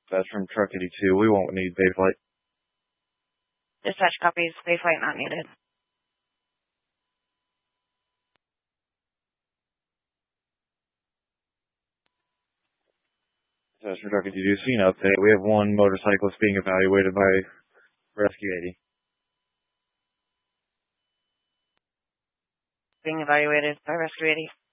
That's from Truck 82. We won't need Bayflight. Dispatch copies. Bayflight not needed. That's from Truck 82. Scene update. We have one motorcyclist being evaluated by Rescue 80. Being evaluated by Rescue 80.